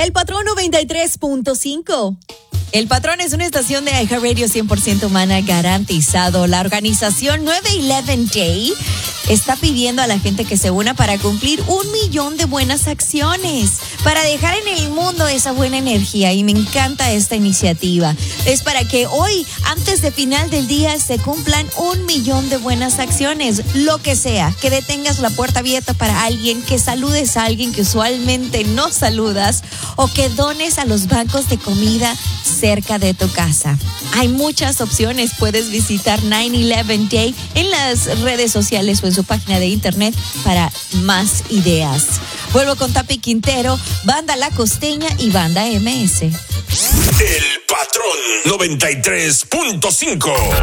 El Patrón 93.5. El Patrón es una estación de iHeartRadio 100% humana garantizado. La organización 9-11 Day está pidiendo a la gente que se una para cumplir 1 millón de buenas acciones, para dejar en el mundo esa buena energía, y me encanta esta iniciativa. Es para que hoy, antes de final del día, se cumplan 1 millón de buenas acciones, lo que sea, que detengas la puerta abierta para alguien, que saludes a alguien que usualmente no saludas, o que dones a los bancos de comida cerca de tu casa. Hay muchas opciones. Puedes visitar 9-11 Day en las redes sociales o en su página de internet para más ideas. Vuelvo con Tapi Quintero, Banda La Costeña y Banda MS. El Patrón 93.5.